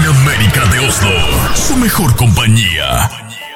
Latinoamérica de Oslo, su mejor compañía.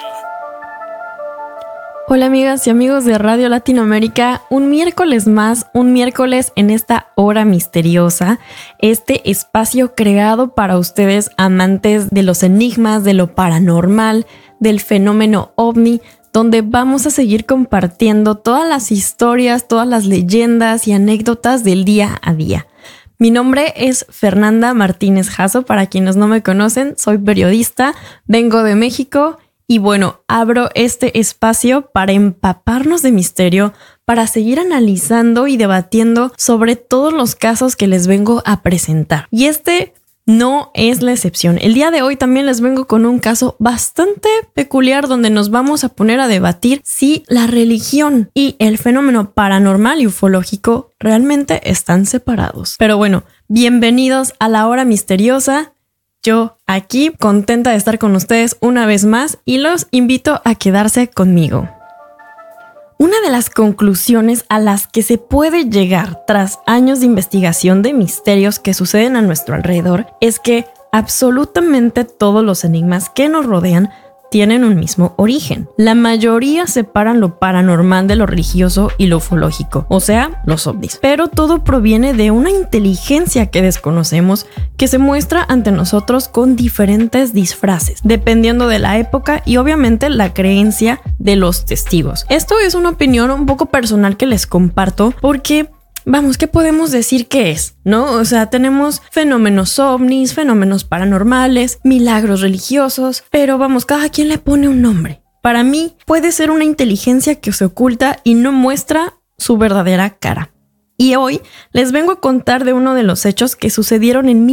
Hola amigas y amigos de Radio Latinoamérica, un miércoles más, un miércoles en esta hora misteriosa, este espacio creado para ustedes amantes de los enigmas, de lo paranormal, del fenómeno ovni, donde vamos a seguir compartiendo todas las historias, todas las leyendas y anécdotas del día a día. Mi nombre es Fernanda Martínez Jasso, para quienes no me conocen, soy periodista, vengo de México y bueno, abro este espacio para empaparnos de misterio, para seguir analizando y debatiendo sobre todos los casos que les vengo a presentar. Y este no es la excepción. El día de hoy también les vengo con un caso bastante peculiar donde nos vamos a poner a debatir si la religión y el fenómeno paranormal y ufológico realmente están separados. Pero bueno, bienvenidos a la hora misteriosa. Yo aquí contenta de estar con ustedes una vez más y los invito a quedarse conmigo. Una de las conclusiones a las que se puede llegar tras años de investigación de misterios que suceden a nuestro alrededor es que absolutamente todos los enigmas que nos rodean tienen un mismo origen. La mayoría separan lo paranormal de lo religioso y lo ufológico, o sea, los ovnis. Pero todo proviene de una inteligencia que desconocemos que se muestra ante nosotros con diferentes disfraces, dependiendo de la época y obviamente la creencia de los testigos. Esto es una opinión un poco personal que les comparto porque vamos, ¿qué podemos decir que es? ¿No? O sea, tenemos fenómenos ovnis, fenómenos paranormales, milagros religiosos, pero vamos, cada quien le pone un nombre. Para mí, puede ser una inteligencia que se oculta y no muestra su verdadera cara. Y hoy les vengo a contar de uno de los hechos que sucedieron en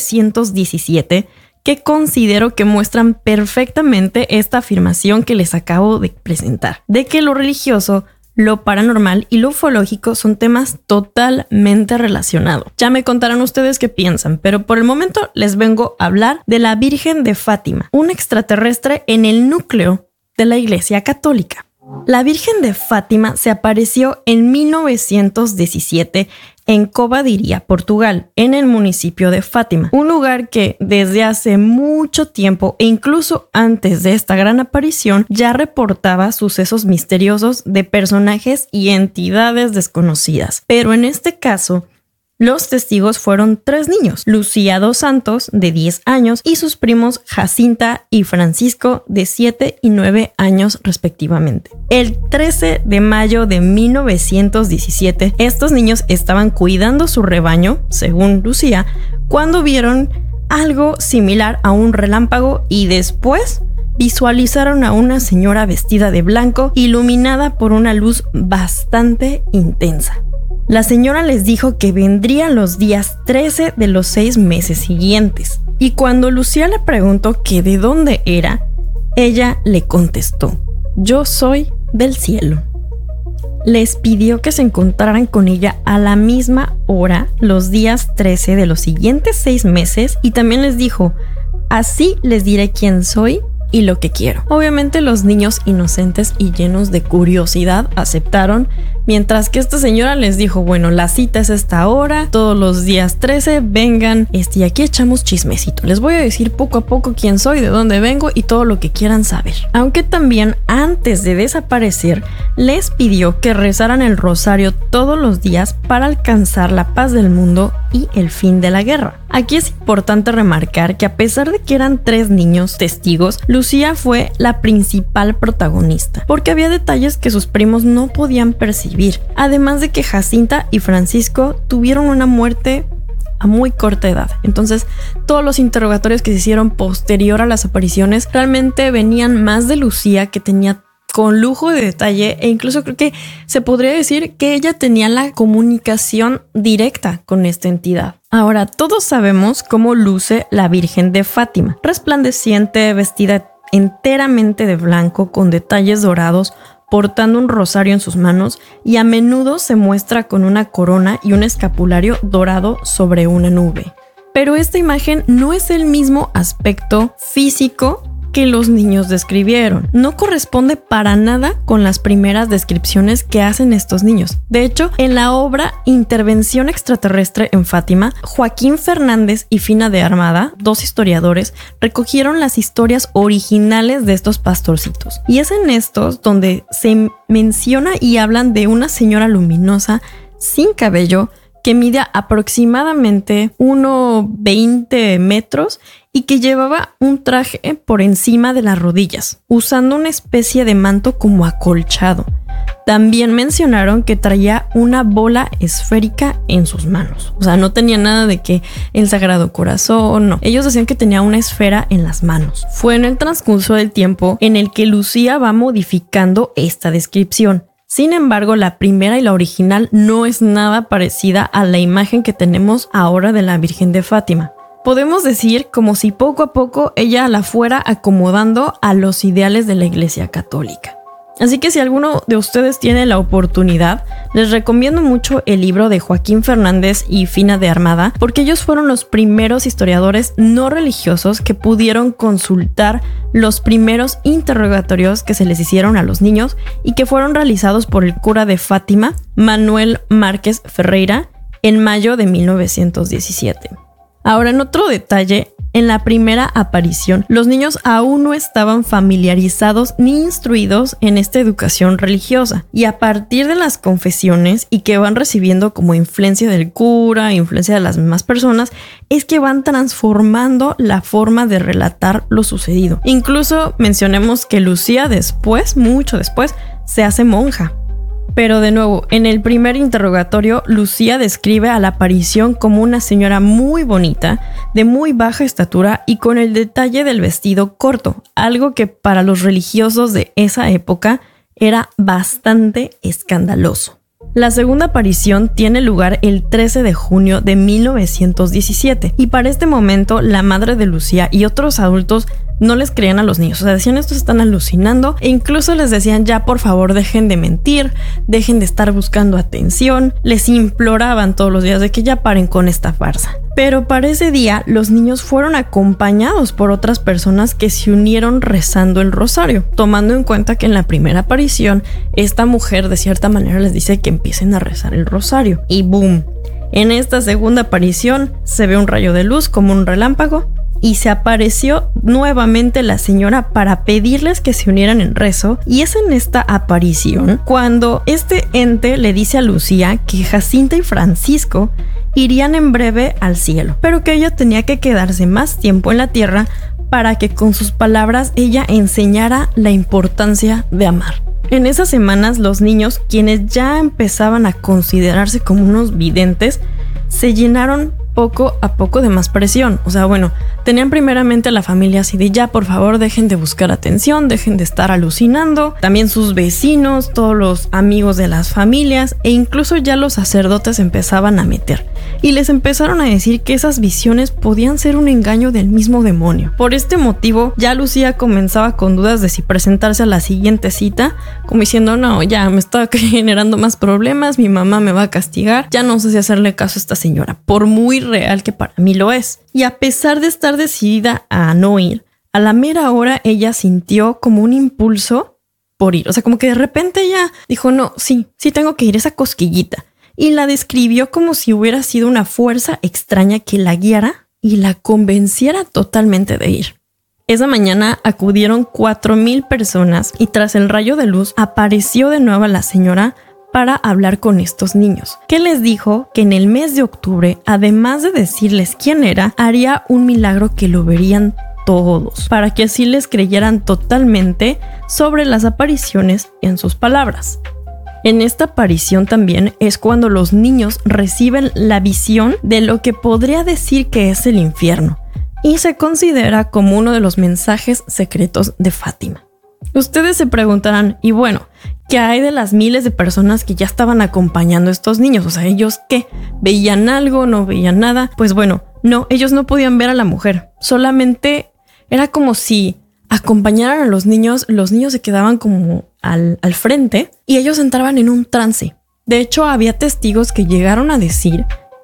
1917 que considero que muestran perfectamente esta afirmación que les acabo de presentar, de que lo religioso, lo paranormal y lo ufológico son temas totalmente relacionados. Ya me contarán ustedes qué piensan, pero por el momento les vengo a hablar de la Virgen de Fátima, un extraterrestre en el núcleo de la Iglesia Católica. La Virgen de Fátima se apareció en 1917 en Covadonga, Portugal, en el municipio de Fátima, un lugar que desde hace mucho tiempo e incluso antes de esta gran aparición ya reportaba sucesos misteriosos de personajes y entidades desconocidas. Pero en este caso, los testigos fueron 3 niños, Lucía dos Santos, de 10 años, y sus primos Jacinta y Francisco, de 7 y 9 años respectivamente. El 13 de mayo de 1917, estos niños estaban cuidando su rebaño, según Lucía, cuando vieron algo similar a un relámpago y después visualizaron a una señora vestida de blanco, iluminada por una luz bastante intensa. La señora les dijo que vendrían los días 13 de los 6 meses siguientes. Y cuando Lucía le preguntó que de dónde era, ella le contestó: yo soy del cielo. Les pidió que se encontraran con ella a la misma hora los días 13 de los siguientes 6 meses y también les dijo: así les diré quién soy y lo que quiero. Obviamente los niños inocentes y llenos de curiosidad aceptaron, mientras que esta señora les dijo: bueno, la cita es esta hora, todos los días 13, vengan, y aquí echamos chismecito. Les voy a decir poco a poco quién soy, de dónde vengo y todo lo que quieran saber. Aunque también, antes de desaparecer, les pidió que rezaran el rosario todos los días para alcanzar la paz del mundo y el fin de la guerra. Aquí es importante remarcar que a pesar de que eran 3 niños testigos, Lucía fue la principal protagonista, porque había detalles que sus primos no podían percibir, además de que Jacinta y Francisco tuvieron una muerte a muy corta edad. Entonces, todos los interrogatorios que se hicieron posterior a las apariciones realmente venían más de Lucía, que tenía con lujo de detalle, e incluso creo que se podría decir que ella tenía la comunicación directa con esta entidad. Ahora, todos sabemos cómo luce la Virgen de Fátima, resplandeciente, vestida enteramente de blanco con detalles dorados, portando un rosario en sus manos, y a menudo se muestra con una corona y un escapulario dorado sobre una nube. Pero esta imagen no es el mismo aspecto físico que los niños describieron. No corresponde para nada con las primeras descripciones que hacen estos niños. De hecho, en la obra Intervención extraterrestre en Fátima, Joaquín Fernández y Fina de Armada, dos historiadores, recogieron las historias originales de estos pastorcitos. Y es en estos donde se menciona y hablan de una señora luminosa sin cabello que mide aproximadamente 1,20 metros y que llevaba un traje por encima de las rodillas, usando una especie de manto como acolchado. También mencionaron que traía una bola esférica en sus manos. O sea, no tenía nada de que el Sagrado Corazón, no. Ellos decían que tenía una esfera en las manos. Fue en el transcurso del tiempo en el que Lucía va modificando esta descripción. Sin embargo, la primera y la original no es nada parecida a la imagen que tenemos ahora de la Virgen de Fátima. Podemos decir como si poco a poco ella la fuera acomodando a los ideales de la Iglesia Católica. Así que si alguno de ustedes tiene la oportunidad, les recomiendo mucho el libro de Joaquín Fernández y Fina de Armada, porque ellos fueron los primeros historiadores no religiosos que pudieron consultar los primeros interrogatorios que se les hicieron a los niños y que fueron realizados por el cura de Fátima, Manuel Márquez Ferreira, en mayo de 1917. Ahora, en otro detalle, en la primera aparición, los niños aún no estaban familiarizados ni instruidos en esta educación religiosa, y a partir de las confesiones y que van recibiendo como influencia del cura, influencia de las mismas personas, es que van transformando la forma de relatar lo sucedido. Incluso mencionemos que Lucía después, mucho después, se hace monja. Pero de nuevo, en el primer interrogatorio, Lucía describe a la aparición como una señora muy bonita, de muy baja estatura y con el detalle del vestido corto, algo que para los religiosos de esa época era bastante escandaloso. La segunda aparición tiene lugar el 13 de junio de 1917 y para este momento la madre de Lucía y otros adultos no les creían a los niños, o sea, decían estos están alucinando e incluso les decían ya por favor dejen de mentir, dejen de estar buscando atención, les imploraban todos los días de que ya paren con esta farsa. Pero para ese día los niños fueron acompañados por otras personas que se unieron rezando el rosario, tomando en cuenta que en la primera aparición esta mujer de cierta manera les dice que empiecen a rezar el rosario y ¡boom! En esta segunda aparición se ve un rayo de luz como un relámpago y se apareció nuevamente la señora para pedirles que se unieran en rezo, y es en esta aparición cuando este ente le dice a Lucía que Jacinta y Francisco irían en breve al cielo, pero que ella tenía que quedarse más tiempo en la tierra para que con sus palabras ella enseñara la importancia de amar. En esas semanas los niños, quienes ya empezaban a considerarse como unos videntes, se llenaron poco a poco de más presión. O sea, bueno, tenían primeramente a la familia así de ya, por favor, dejen de buscar atención, dejen de estar alucinando. También sus vecinos, todos los amigos de las familias e incluso ya los sacerdotes empezaban a meter. Y les empezaron a decir que esas visiones podían ser un engaño del mismo demonio. Por este motivo, ya Lucía comenzaba con dudas de si presentarse a la siguiente cita, como diciendo, no, ya me está generando más problemas, mi mamá me va a castigar, ya no sé si hacerle caso a esta señora, por muy real que para mí lo es. Y a pesar de estar decidida a no ir, a la mera hora ella sintió como un impulso por ir. O sea, como que de repente ella dijo, no, sí tengo que ir, esa cosquillita. Y la describió como si hubiera sido una fuerza extraña que la guiara y la convenciera totalmente de ir. Esa mañana acudieron 4,000 personas y tras el rayo de luz apareció de nuevo la señora para hablar con estos niños, que les dijo que en el mes de octubre, además de decirles quién era, haría un milagro que lo verían todos, para que así les creyeran totalmente sobre las apariciones en sus palabras. En esta aparición también es cuando los niños reciben la visión de lo que podría decir que es el infierno, y se considera como uno de los mensajes secretos de Fátima. Ustedes se preguntarán, y bueno, ¿qué hay de las miles de personas que ya estaban acompañando a estos niños? O sea, ¿ellos qué? ¿Veían algo? ¿No veían nada? Pues bueno, no, ellos no podían ver a la mujer. Solamente era como si acompañaran a los niños se quedaban como al frente y ellos entraban en un trance. De hecho, había testigos que llegaron a decir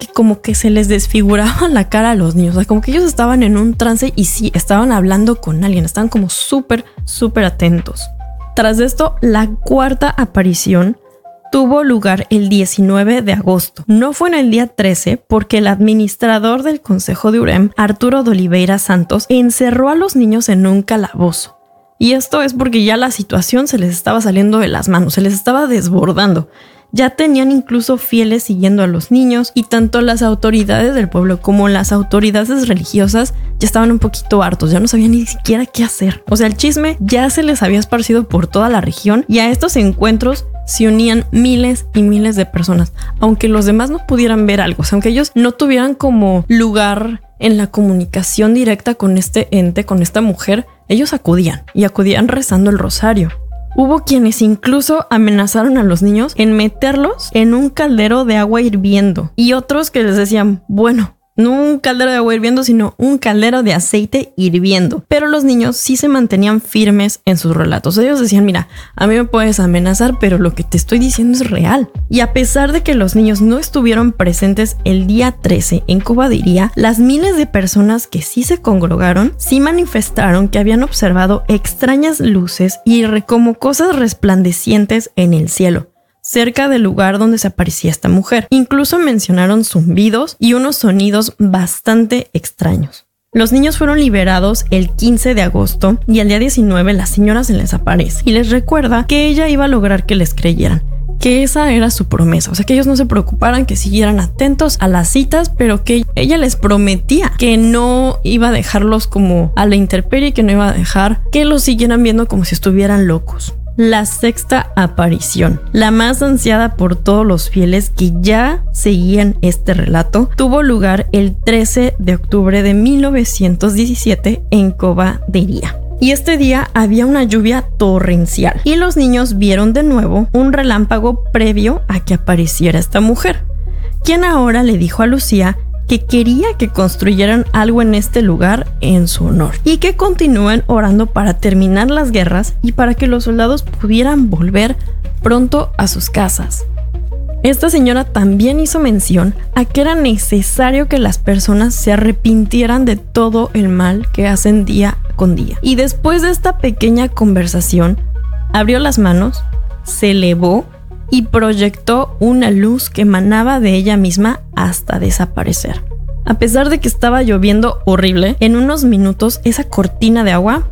que como que se les desfiguraba la cara a los niños. O sea, como que ellos estaban en un trance y sí, estaban hablando con alguien. Estaban como súper atentos. Tras esto, la cuarta aparición tuvo lugar el 19 de agosto. No fue en el día 13 porque el administrador del Consejo de Urem, Arturo de Oliveira Santos, encerró a los niños en un calabozo. Y esto es porque ya la situación se les estaba saliendo de las manos, se les estaba desbordando. Ya tenían incluso fieles siguiendo a los niños y tanto las autoridades del pueblo como las autoridades religiosas ya estaban un poquito hartos, ya no sabían ni siquiera qué hacer. O sea, el chisme ya se les había esparcido por toda la región y a estos encuentros se unían miles y miles de personas, aunque los demás no pudieran ver algo, o sea, aunque ellos no tuvieran como lugar en la comunicación directa con este ente, con esta mujer, ellos acudían rezando el rosario. Hubo quienes incluso amenazaron a los niños en meterlos en un caldero de agua hirviendo y otros que les decían, bueno, no un caldero de agua hirviendo, sino un caldero de aceite hirviendo. Pero los niños sí se mantenían firmes en sus relatos. Ellos decían, mira, a mí me puedes amenazar, pero lo que te estoy diciendo es real. Y a pesar de que los niños no estuvieron presentes el día 13 en Cobadiría, las miles de personas que sí se congregaron, sí manifestaron que habían observado extrañas luces y como cosas resplandecientes en el cielo, cerca del lugar donde se aparecía esta mujer. Incluso mencionaron zumbidos y unos sonidos bastante extraños. Los niños fueron liberados el 15 de agosto y al día 19 la señora se les aparece y les recuerda que ella iba a lograr que les creyeran, que esa era su promesa, o sea, que ellos no se preocuparan, que siguieran atentos a las citas, pero que ella les prometía que no iba a dejarlos como a la intemperie, que no iba a dejar que los siguieran viendo como si estuvieran locos. La sexta aparición, la más ansiada por todos los fieles que ya seguían este relato, tuvo lugar el 13 de octubre de 1917 en Cobadiría. Y este día había una lluvia torrencial y los niños vieron de nuevo un relámpago previo a que apareciera esta mujer, quien ahora le dijo a Lucía que quería que construyeran algo en este lugar en su honor y que continúen orando para terminar las guerras y para que los soldados pudieran volver pronto a sus casas. Esta señora también hizo mención a que era necesario que las personas se arrepintieran de todo el mal que hacen día con día. Y después de esta pequeña conversación, abrió las manos, se elevó y proyectó una luz que emanaba de ella misma hasta desaparecer. A pesar de que estaba lloviendo horrible, en unos minutos esa cortina de agua